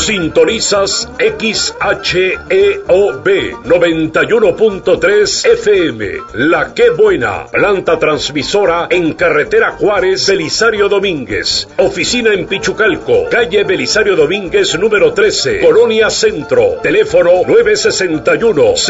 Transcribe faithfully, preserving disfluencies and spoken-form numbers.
Sintonizas X H E O B noventa y uno punto tres F M. La Qué Buena, planta transmisora en carretera Juárez, Belisario Domínguez. Oficina en Pichucalco, calle Belisario Domínguez número trece, Colonia Centro. Teléfono nueve sesenta y uno